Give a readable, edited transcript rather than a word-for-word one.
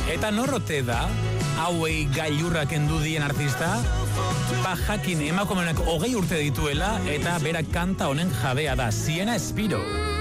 Eta norrote da, hauei gailurrak kendu dien artista, jakin emakumeak 20 urte dituela, eta berak kanta honen jabea da, Siena Spiro.